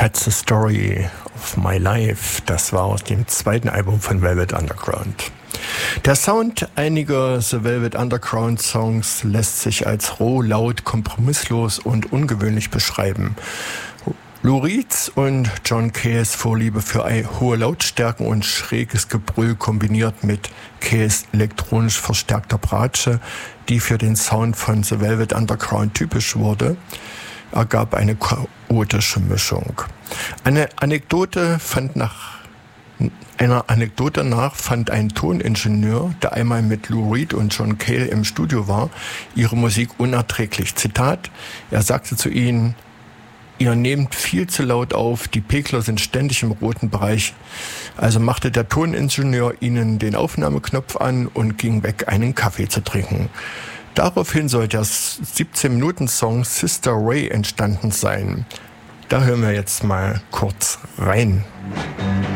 That's the Story of My Life. Das war aus dem zweiten Album von Velvet Underground. Der Sound einiger The Velvet Underground Songs lässt sich als roh, laut, kompromisslos und ungewöhnlich beschreiben. Lou Reeds und John Cays Vorliebe für hohe Lautstärken und schräges Gebrüll kombiniert mit Cays elektronisch verstärkter Bratsche, die für den Sound von The Velvet Underground typisch wurde, ergab eine chaotische Mischung. Einer Anekdote nach fand ein Toningenieur, der einmal mit Lou Reed und John Cale im Studio war, ihre Musik unerträglich. Zitat, er sagte zu ihnen: Ihr nehmt viel zu laut auf, die Pegler sind ständig im roten Bereich. Also machte der Toningenieur ihnen den Aufnahmeknopf an und ging weg, einen Kaffee zu trinken. Daraufhin soll der 17-Minuten-Song Sister Ray entstanden sein. Da hören wir jetzt mal kurz rein.